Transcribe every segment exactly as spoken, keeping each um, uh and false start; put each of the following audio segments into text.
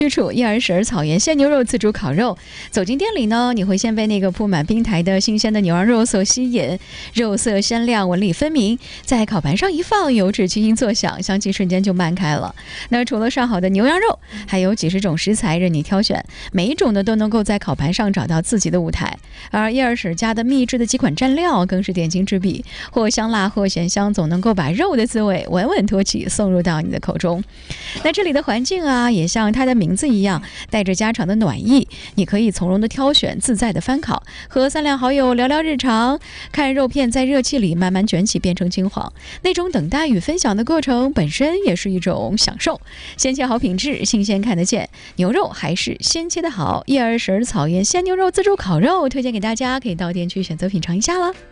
去处伊尔舍尔草原鲜牛肉自助烤肉，走进店里呢，你会先被那个铺满冰台的新鲜的牛羊肉所吸引，肉色鲜亮，纹理分明，在烤盘上一放，油脂轻轻作响，香气瞬间就漫开了。那除了上好的牛羊肉，还有几十种食材任你挑选，每一种呢都能够在烤盘上找到自己的舞台。而伊尔舍尔家的秘制的几款蘸料更是点睛之笔，或香辣或咸香，总能够把肉的滋味稳稳托起，送入到你的口中。那这里的环境啊，也像它的名字一样，带着家常的暖意，你可以从容的挑选，自在的翻烤，和三两好友聊聊日常，看肉片在热气里慢慢卷起变成金黄，那种等待与分享的过程本身也是一种享受。鲜切好品质，新鲜看得见，牛肉还是鲜切的好。伊尔舍尔草原鲜牛肉自助烤肉推荐给大家，可以到店去选择品尝一下了。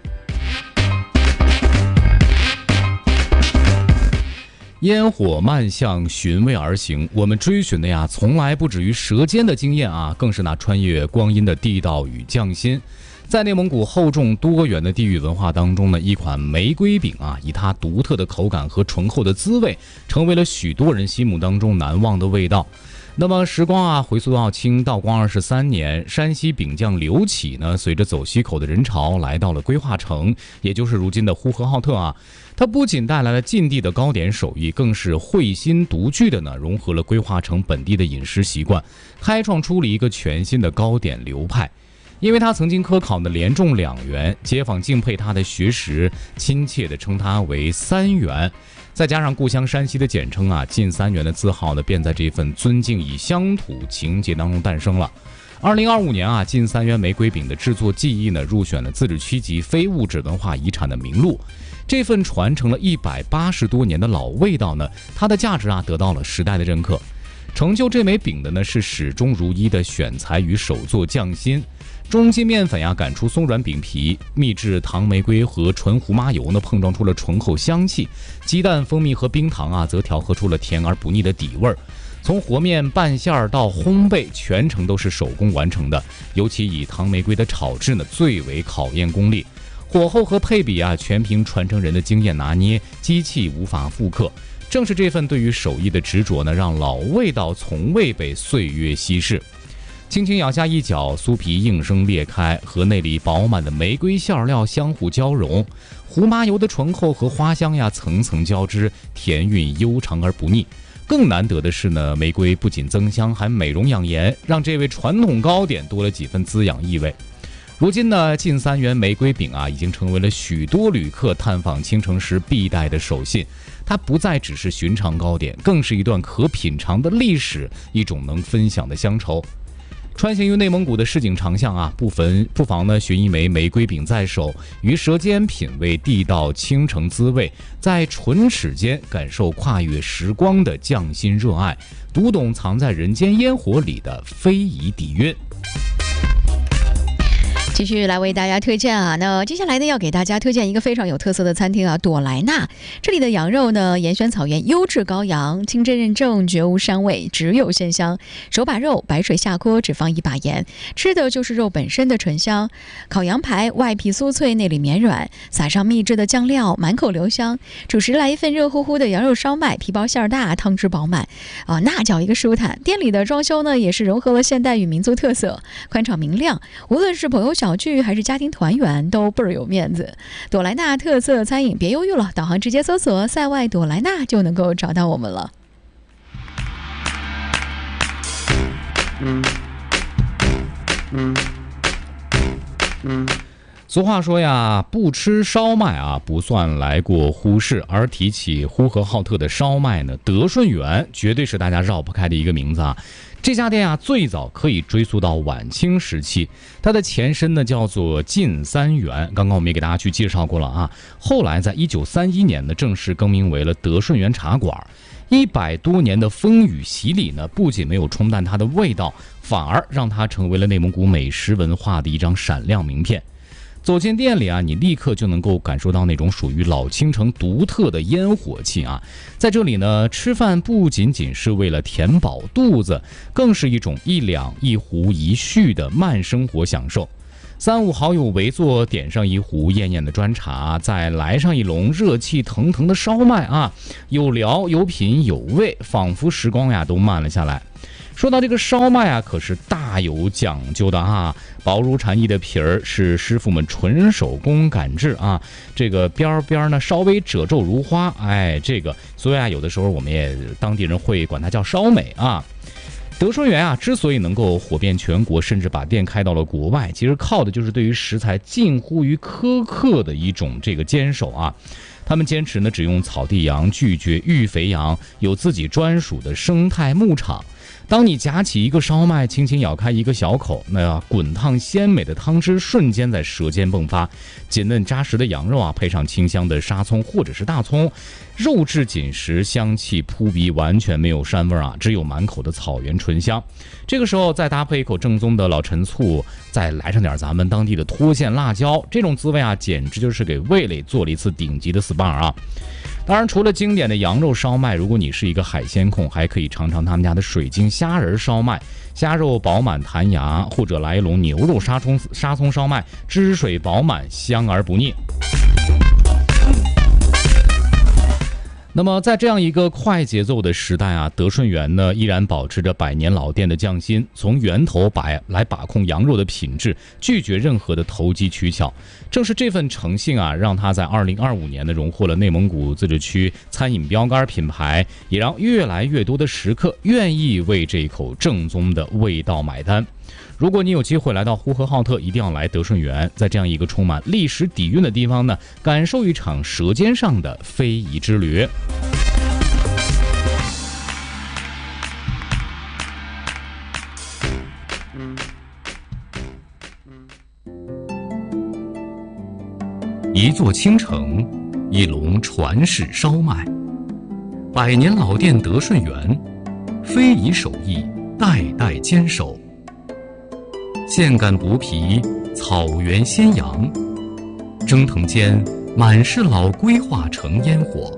烟火漫向寻味而行，我们追寻的呀，从来不止于舌尖的经验啊，更是那穿越光阴的地道与匠心。在内蒙古厚重多元的地域文化当中呢，一款玫瑰饼啊，以它独特的口感和醇厚的滋味，成为了许多人心目当中难忘的味道。那么时光啊，回溯到清道光二十三年，山西饼匠刘启呢，随着走西口的人潮来到了归化城，也就是如今的呼和浩特啊。它不仅带来了晋地的糕点手艺，更是会心独具的呢，融合了归化城本地的饮食习惯，开创出了一个全新的糕点流派。因为他曾经科考的连中两元，街坊敬佩他的学识，亲切地称他为三元。再加上故乡山西的简称啊，晋三元的字号呢，便在这份尊敬以乡土情结当中诞生了。二零二五年啊，晋三元玫瑰饼的制作技艺呢，入选了自治区级非物质文化遗产的名录。这份传承了一百八十多年的老味道呢，它的价值啊，得到了时代的认可。成就这枚饼的呢，是始终如一的选材与手作匠心。中筋面粉呀，擀出松软饼皮，秘制糖玫瑰和纯胡麻油呢，碰撞出了醇厚香气。鸡蛋、蜂蜜和冰糖啊，则调和出了甜而不腻的底味儿。从和面、拌馅儿到烘焙，全程都是手工完成的。尤其以糖玫瑰的炒制呢，最为考验功力。火候和配比啊，全凭传承人的经验拿捏，机器无法复刻。正是这份对于手艺的执着呢，让老味道从未被岁月稀释。轻轻咬下一角，酥皮应声裂开，和内里饱满的玫瑰馅料相互交融，胡麻油的醇厚和花香呀层层交织，甜韵悠长而不腻。更难得的是呢，玫瑰不仅增香，还美容养颜，让这位传统糕点多了几分滋养意味。如今呢，晋三元玫瑰饼啊，已经成为了许多旅客探访青城时必带的手信。它不再只是寻常糕点，更是一段可品尝的历史，一种能分享的乡愁。穿行于内蒙古的市井长巷啊，不妨不妨呢寻一枚玫瑰饼在手，于舌尖品味地道倾城滋味，在唇齿间感受跨越时光的匠心热爱，读懂藏在人间烟火里的非遗底蕴。 继续来为大家推荐啊，那接下来呢要给大家推荐一个非常有特色的餐厅啊，朵莱纳。这里的羊肉呢，严选草原优质羔羊，清真认证，绝无膻味，只有鲜香。手把肉，白水下锅，只放一把盐，吃的就是肉本身的醇香。烤羊排，外皮酥脆，内里绵软，撒上秘制的酱料，满口留香。主食来一份热乎乎的羊肉烧麦，皮薄馅大，汤汁饱满啊，那叫一个舒坦。店里的装修呢，也是融合了现代与民族特色，宽敞明亮，无论是朋友小小聚还是家庭团圆都倍儿有面子。朵莱纳特色餐饮，别犹豫了，导航直接搜索塞外朵莱纳就能够找到我们了。 嗯嗯嗯俗话说呀，不吃烧麦啊不算来过呼市，而提起呼和浩特的烧麦呢，德顺源绝对是大家绕不开的一个名字啊。这家店啊，最早可以追溯到晚清时期，它的前身呢叫做晋三元，刚刚我们也给大家去介绍过了啊。后来在一九三一年呢，正式更名为了德顺源茶馆。一百多年的风雨洗礼呢，不仅没有冲淡它的味道，反而让它成为了内蒙古美食文化的一张闪亮名片。走进店里啊，你立刻就能够感受到那种属于老青城独特的烟火气啊！在这里呢，吃饭不仅仅是为了填饱肚子，更是一种一两一壶一叙的慢生活享受。 三五好友围坐，点上一壶艳艳的砖茶，再来上一笼热气腾腾的烧麦啊，有聊有品有味，仿佛时光呀都慢了下来。说到这个烧麦啊，可是大有讲究的啊，薄如蝉翼的皮儿是师傅们纯手工赶制啊，这个边边呢稍微褶皱如花，哎，这个所以啊，有的时候我们也当地人会管它叫烧美啊。德顺园啊，之所以能够火遍全国，甚至把店开到了国外，其实靠的就是对于食材近乎于苛刻的一种这个坚守啊。他们坚持呢，只用草地羊，拒绝育肥羊，有自己专属的生态牧场。当你夹起一个烧麦，轻轻咬开一个小口，那滚烫鲜美的汤汁瞬间在舌尖迸发，紧嫩扎实的羊肉啊，配上清香的沙葱或者是大葱，肉质紧实，香气扑鼻，完全没有膻味啊，只有满口的草原醇香。这个时候再搭配一口正宗的老陈醋，再来上点咱们当地的脱线辣椒，这种滋味啊，简直就是给味蕾做了一次顶级的 S P A 啊！当然，除了经典的羊肉烧麦，如果你是一个海鲜控，还可以尝尝他们家的水晶虾仁烧麦，虾肉饱满弹牙，或者来一笼牛肉沙葱沙葱烧麦，汁水饱满，香而不腻。那么在这样一个快节奏的时代啊，德顺园呢依然保持着百年老店的匠心，从源头把来把控羊肉的品质，拒绝任何的投机取巧。正是这份诚信啊，让他在二零二五年呢荣获了内蒙古自治区餐饮标杆品牌，也让越来越多的食客愿意为这一口正宗的味道买单。如果你有机会来到呼和浩特，一定要来德顺园，在这样一个充满历史底蕴的地方呢，感受一场舌尖上的非遗之旅。一座倾城，一笼传世烧麦，百年老店德顺园，非遗手艺代代坚守。现擀薄皮，草原鲜羊，蒸腾间满是老规划成烟火。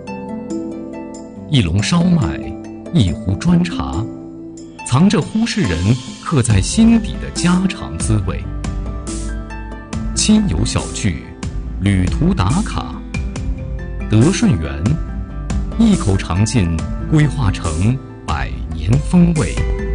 一笼烧麦，一壶砖茶，藏着呼市人刻在心底的家常滋味。亲友小聚，旅途打卡，德顺园，一口尝尽规划成百年风味。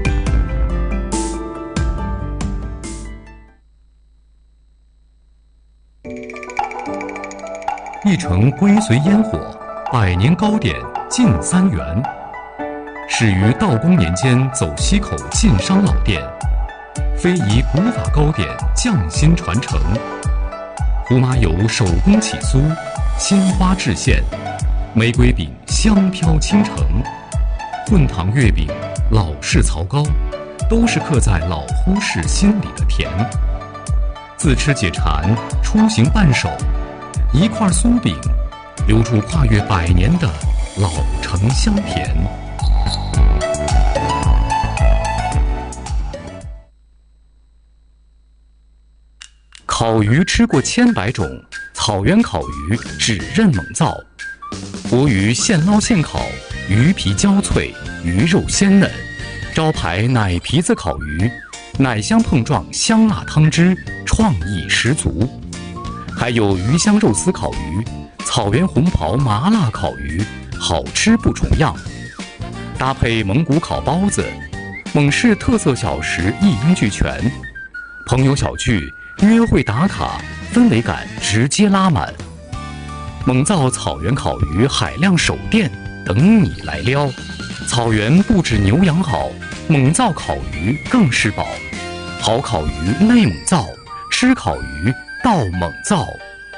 一城归随烟火，百年糕点进三元。始于道光年间走西口晋商老店，非遗古法糕点匠心传承。胡麻油手工起酥，鲜花制馅，玫瑰饼香飘倾城，混糖月饼、老式槽糕，都是刻在老呼市心里的甜。自吃解馋，出行伴手，一块酥饼，流出跨越百年的老城香甜。烤鱼吃过千百种，草原烤鱼只认猛造。活鱼现捞现烤，鱼皮焦脆，鱼肉鲜嫩。招牌奶皮子烤鱼，奶香碰撞香辣汤汁，创意十足。还有鱼香肉丝烤鱼、草原红袍麻辣烤鱼，好吃不重样。搭配蒙古烤包子，蒙市特色小食一应俱全。朋友小聚、约会打卡，氛围感直接拉满。蒙造草原烤鱼海量手店等你来撩。草原不止牛羊好，蒙造烤鱼更是宝。好烤鱼内蒙造，吃烤鱼到蒙造。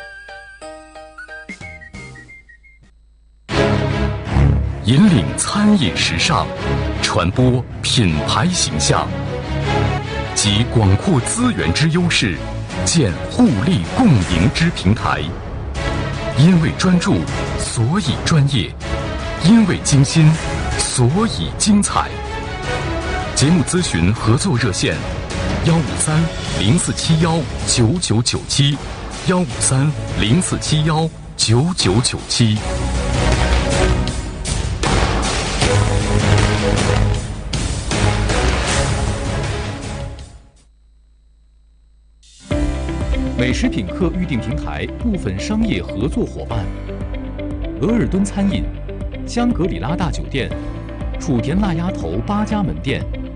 引领餐饮时尚，传播品牌形象，集广阔资源之优势，建互利共赢之平台。因为专注，所以专业；因为精心，所以精彩。节目咨询合作热线：幺五三零四七幺九九九七，幺五三零四七幺九九九七。 美食品客预订平台部分商业合作伙伴：额尔敦餐饮、香格里拉大酒店、楚田腊鸭头八家门店。